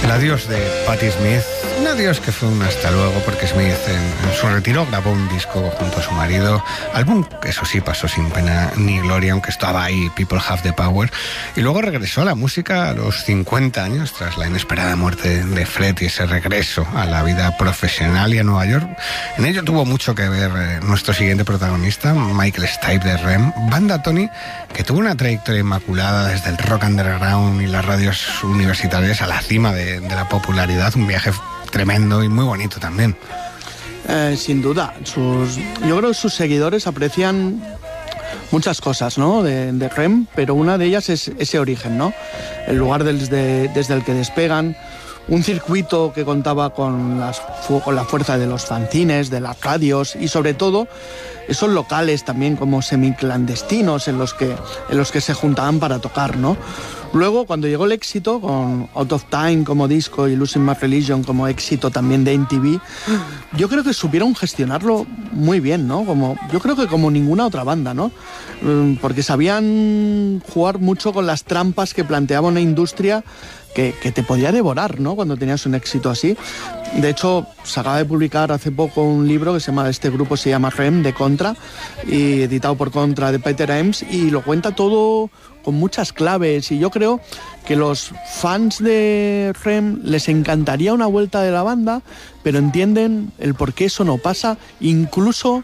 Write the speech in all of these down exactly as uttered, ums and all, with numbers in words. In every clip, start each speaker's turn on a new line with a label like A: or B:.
A: El adiós de Patti Smith, un adiós que fue un hasta luego, porque Smith en, en su retiro grabó un disco junto a su marido, álbum que eso sí pasó sin pena ni gloria, aunque estaba ahí, People Have the Power, y luego regresó a la música a los cincuenta años tras la inesperada muerte de Fred y ese regreso a la vida profesional y a Nueva York. En ello tuvo mucho que ver eh, nuestro siguiente protagonista, Michael Stipe de R E M, banda Tony que tuvo una trayectoria inmaculada desde el rock underground y las radios universitarias a la cima de, de la popularidad, un viaje tremendo y muy bonito también.
B: Eh, sin duda, sus, yo creo que sus seguidores aprecian muchas cosas, ¿no?, de, de R E M, pero una de ellas es ese origen, ¿no?, el lugar desde, desde el que despegan, un circuito que contaba con, las, con la fuerza de los fanzines, de las radios y sobre todo esos locales también como semiclandestinos en los que, en los que se juntaban para tocar, ¿no? Luego, cuando llegó el éxito, con Out of Time como disco y Losing My Religion como éxito también de M T V, yo creo que supieron gestionarlo muy bien, ¿no? Como, yo creo que como ninguna otra banda, ¿no? Porque sabían jugar mucho con las trampas que planteaba una industria que, que te podía devorar, ¿no?, cuando tenías un éxito así. De hecho, se acaba de publicar hace poco un libro que se llama, este grupo se llama R E M, de Contra, y editado por Contra de Peter Eames, y lo cuenta todo con muchas claves, y yo creo que los fans de R E M les encantaría una vuelta de la banda, pero entienden el por qué eso no pasa, incluso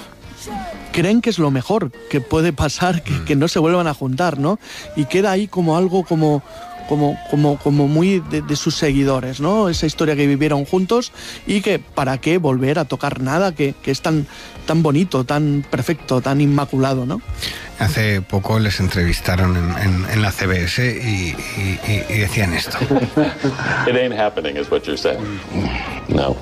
B: creen que es lo mejor que puede pasar, que, que no se vuelvan a juntar, ¿no? Y queda ahí como algo como... Como, como, como muy de, de sus seguidores, ¿no? Esa historia que vivieron juntos y que para qué volver a tocar nada que, que es tan, tan bonito, tan perfecto, tan inmaculado, ¿no?
A: Hace poco les entrevistaron en, en, en la C B S y, y, y decían esto.
C: It ain't happening, is what you're saying. No.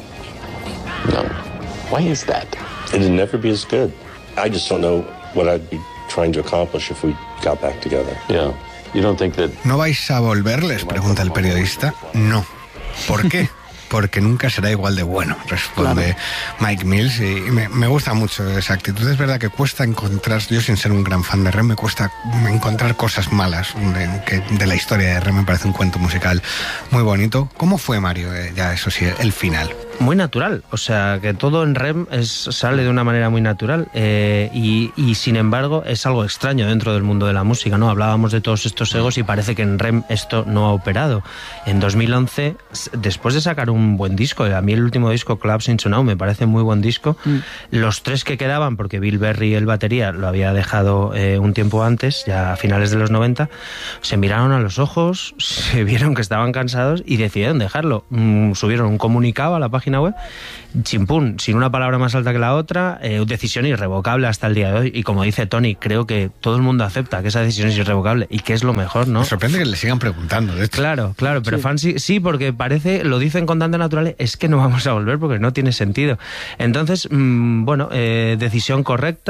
C: No. Why is that?
D: It'd never be as good. I just don't know what I'd be trying to accomplish if we got back together.
C: Yeah. You don't think that...
A: ¿No vais a volver?, les pregunta el periodista. No. ¿Por qué? Porque nunca será igual de bueno, responde claro. Mike Mills, y me, me gusta mucho esa actitud. Es verdad que cuesta encontrar, yo sin ser un gran fan de R E M, me cuesta encontrar cosas malas de, que de la historia de R E M. Me parece un cuento musical muy bonito. ¿Cómo fue, Mario, eh, ya eso sí, el final?
E: Muy natural, o sea, que todo en R E M es, sale de una manera muy natural, eh, y, y sin embargo es algo extraño dentro del mundo de la música, ¿no? Hablábamos de todos estos egos y parece que en R E M esto no ha operado. En dos mil once, después de sacar un buen disco, a mí el último disco, Clubs in Now, me parece muy buen disco, mm. los tres que quedaban, porque Bill Berry, el batería, lo había dejado eh, un tiempo antes, ya a finales de los noventa, se miraron a los ojos, se vieron que estaban cansados y decidieron dejarlo. Mm, subieron un comunicado a la página web, chimpún, sin una palabra más alta que la otra, eh, decisión irrevocable hasta el día de hoy, y como dice Tony, creo que todo el mundo acepta que esa decisión es irrevocable y que es lo mejor, ¿no?
A: Me sorprende que le sigan preguntando de esto.
E: Claro, claro, pero sí. Fans sí, sí, porque parece, lo dicen con tanta naturalidad, es que no vamos a volver porque no tiene sentido. Entonces, mmm, bueno, eh, decisión correcta.